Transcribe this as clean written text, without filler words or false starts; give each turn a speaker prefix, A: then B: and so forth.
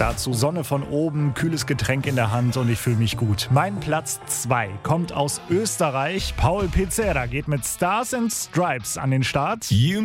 A: Dazu Sonne von oben, kühles Getränk in der Hand und ich fühle mich gut. Mein Platz 2 kommt aus Österreich. Paul Pizzera geht mit Stars and Stripes an den Start.